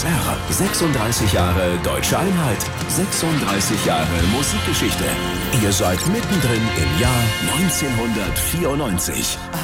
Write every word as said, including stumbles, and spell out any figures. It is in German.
S R. sechsunddreißig Jahre Deutsche Einheit. sechsunddreißig Jahre Musikgeschichte. Ihr seid mittendrin im Jahr neunzehnhundertvierundneunzig.